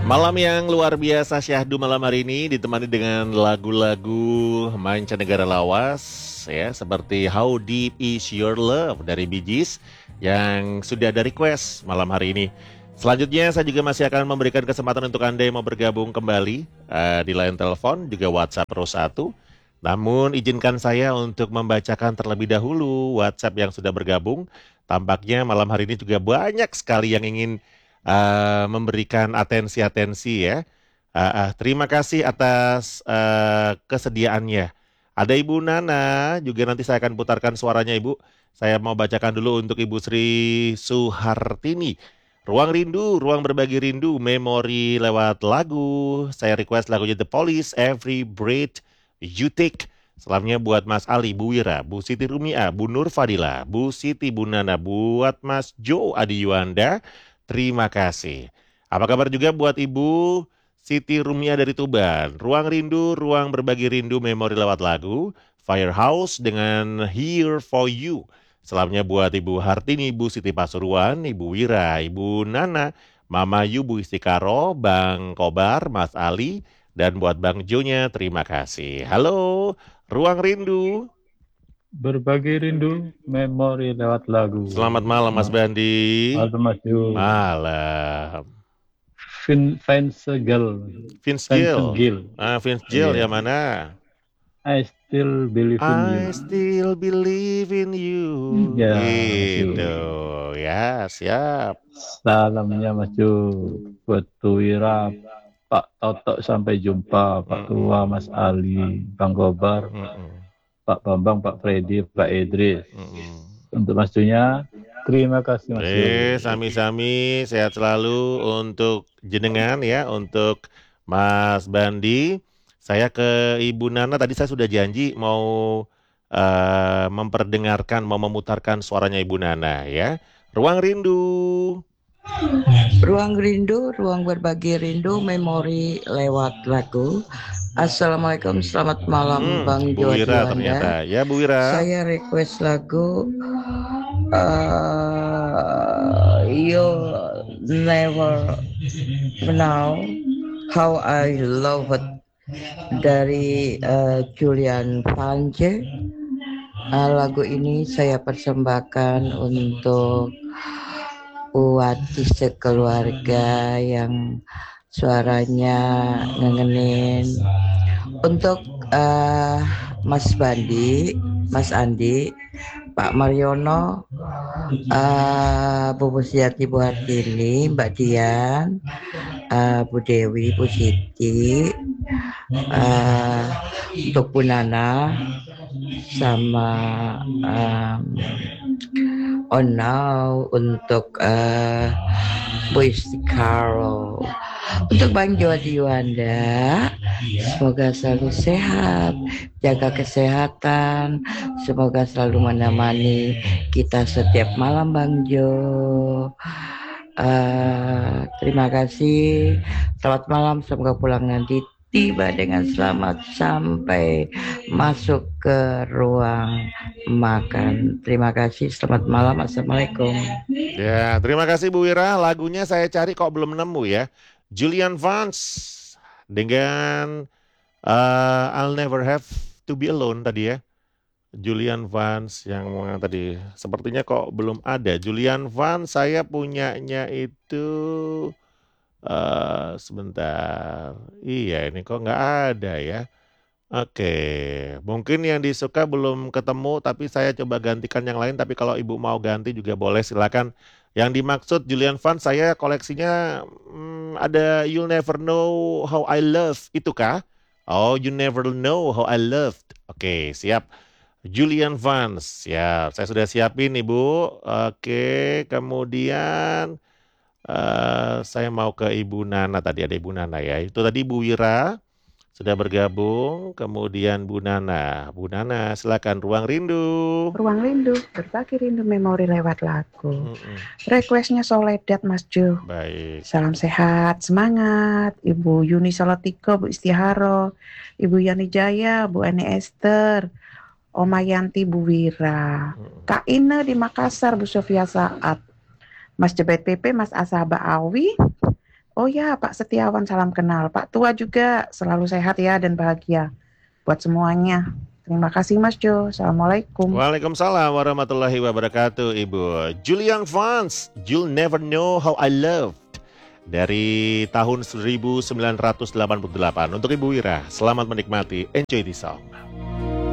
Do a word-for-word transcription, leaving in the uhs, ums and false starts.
Malam yang luar biasa syahdu malam hari ini ditemani dengan lagu-lagu mancanegara lawas ya, seperti How Deep Is Your Love dari Bee Gees yang sudah ada request malam hari ini. Selanjutnya saya juga masih akan memberikan kesempatan untuk Anda yang mau bergabung kembali uh, di line telepon juga WhatsApp Pro satu. Namun izinkan saya untuk membacakan terlebih dahulu WhatsApp yang sudah bergabung. Tampaknya malam hari ini juga banyak sekali yang ingin uh, memberikan atensi-atensi ya. Uh, uh, terima kasih atas uh, kesediaannya. Ada Ibu Nana, juga nanti saya akan putarkan suaranya Ibu. Saya mau bacakan dulu untuk Ibu Sri Suhartini. Ruang rindu, ruang berbagi rindu, memori lewat lagu. Saya request lagunya The Police, Every Breath You Take. Selamanya buat Mas Ali, Bu Wira, Bu Siti Rumia, Bu Nur Fadila, Bu Siti, Bu Nana, buat Mas Jo Adi Yuanda. Terima kasih. Apa kabar juga buat Ibu Siti Rumia dari Tuban. Ruang rindu, ruang berbagi rindu, memori lewat lagu. Firehouse dengan Here For You. Selamanya buat Ibu Hartini, Ibu Siti Pasuruan, Ibu Wira, Ibu Nana, Mama Yu, Bu Istikaro, Bang Kobar, Mas Ali, dan buat Bang Jonya, terima kasih. Halo, Ruang Rindu. Berbagi rindu, memori lewat lagu. Selamat malam Mas Bandi. Malam Mas Yu. Malam. Vin, Vince Gill. Vince Gill. Gill. Ah, Vince Gill Yeah. yang mana? I still believe in you. I still believe in you. Ya, Gitu. Ya, siap. Salamnya Mas Yu buat Tuwira, Pak Toto, sampai jumpa Pak Tua, Mas Ali, Bang Gobar, Mm-mm. Pak Bambang, Pak Freddy, Pak Idris. Mm-mm. Untuk Mas Junya, terima kasih Mas Yu. Eh, sami-sami, sehat selalu untuk jenengan ya, untuk Mas Bandi. Saya ke Ibu Nana, tadi saya sudah janji mau uh, memperdengarkan, mau memutarkan suaranya Ibu Nana ya. Ruang Rindu. Ruang rindu, ruang berbagi rindu, memori lewat lagu. Assalamualaikum, selamat malam Hmm, Bang Bu Wira Juanda. ternyata. Ya Bu Wira. Saya request lagu uh, You'll Never Know How I Love It dari uh, Julian Vange. Uh, lagu ini saya persembahkan untuk buat sekeluarga yang suaranya ngengenin. Untuk uh, Mas Bandi, Mas Andi, Pak Mariono, uh, Bu Pusiati, Bu Hartini, Mbak Dian, uh, Bu Dewi, Bu Siti, uh, untuk Bu Nana, sama um, Oh no, untuk uh, Bu Istikaro, untuk Bang Jody Yuanda, semoga selalu sehat, jaga kesehatan, semoga selalu menemani kita setiap malam Bang Jo. Uh, terima kasih, selamat malam, semoga pulang nanti tiba dengan selamat sampai masuk ke ruang makan. Terima kasih, selamat malam, assalamualaikum. Ya, terima kasih Bu Wira. Lagunya saya cari kok belum nemu ya. Julian Vance dengan uh, I'll Never Have to Be Alone tadi ya. Julian Vance yang mana tadi? Sepertinya kok belum ada. Julian Vance saya punyanya itu uh, sebentar. Iya, ini kok nggak ada ya. Oke, mungkin yang disuka belum ketemu, tapi saya coba gantikan yang lain. Tapi kalau Ibu mau ganti juga boleh, silakan. Yang dimaksud Julian Vance, saya koleksinya hmm, ada You'll Never Know How I Love, itu kah? Oh, You Never Know How I Loved. Oke, siap. Julian Vance, ya, saya sudah siapin Ibu. Oke, kemudian uh, saya mau ke Ibu Nana, tadi ada Ibu Nana ya. Itu tadi Bu Wira sudah bergabung, kemudian Bu Nana. Bu Nana, silakan Ruang Rindu. Ruang Rindu, berbagi rindu memori lewat lagu. Mm-mm. Requestnya Soledad Mas Jo. Baik. Salam sehat, semangat. Ibu Yuni Solotiko, Bu Istiharo, Ibu Yani Jaya, Bu Eni Esther, Oma Yanti, Bu Wira, Mm-mm. Kak Ine di Makassar, Bu Sofia Saat, Mas Jebet P P, Mas Asaba Awi, Oh ya, Pak Setiawan, salam kenal. Pak Tua juga selalu sehat ya dan bahagia buat semuanya. Terima kasih Mas Jo. Assalamualaikum. Waalaikumsalam warahmatullahi wabarakatuh, Ibu. Julian Vance, You'll Never Know How I Loved. Dari tahun seribu sembilan ratus delapan puluh delapan. Untuk Ibu Wira, selamat menikmati. Enjoy this song.